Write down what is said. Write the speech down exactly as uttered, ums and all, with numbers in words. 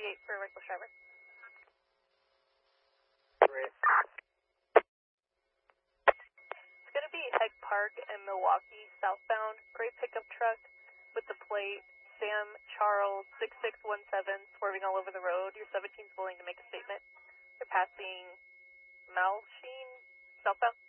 fifty-eight for a reckless driver. Great. It's going to be Heck Park in Milwaukee, southbound. Gray pickup truck with the plate Sam Charles six six one seven, swerving all over the road. Your seventeen's willing to make a statement. They're passing Malsheen, southbound.